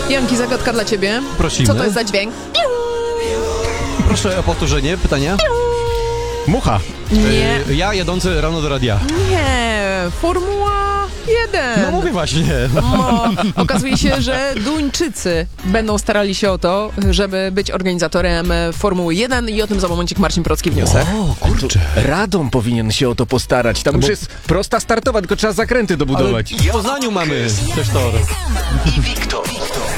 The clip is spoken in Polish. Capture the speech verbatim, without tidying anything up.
Janki, zagadka dla ciebie. Prosimy. Co to jest za dźwięk? Proszę o powtórzenie pytania. Mucha. Nie, Y, ja jadący rano do radia. nie, Formuła jeden. No mówię właśnie. No, okazuje się, że Duńczycy będą starali się o to, żeby być organizatorem Formuły jeden i o tym za momencik Marcin Procki w newsach. O, kurczę. Radom powinien się o to postarać. Tam No już bo- jest prosta startowa, tylko trzeba zakręty dobudować. W Poznaniu mamy też tor. I Wiktor.